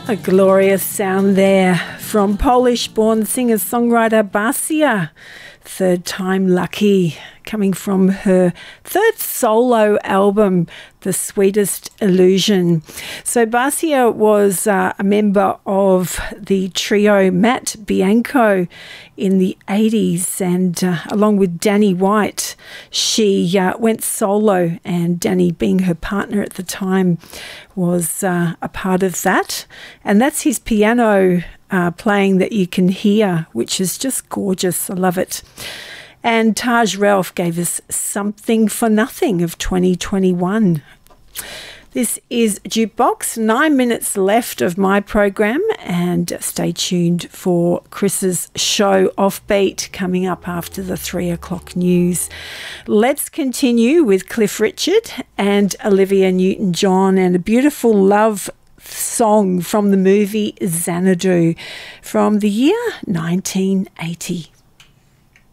A glorious sound there from Polish-born singer-songwriter Basia. Third Time Lucky, coming from her third solo album, The Sweetest Illusion. So Basia was a member of the trio Matt Bianco in the 80s, and along with Danny White, she went solo, and Danny, being her partner at the time, was a part of that. And that's his piano playing that you can hear, which is just gorgeous. I love it. And Taj Ralph gave us Something for Nothing of 2021. This is Jukebox, 9 minutes left of my program, and stay tuned for Chris's show Offbeat coming up after the 3 o'clock news. Let's continue with Cliff Richard and Olivia Newton-John and a beautiful love song from the movie Xanadu from the year 1980.